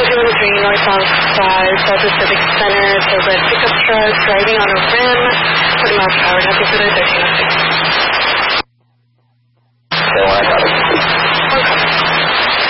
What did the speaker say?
203 northbound 5, South Pacific Center, to a red pickup truck driving on a rim, 40 miles per hour, nothing further, 1306. So I got it.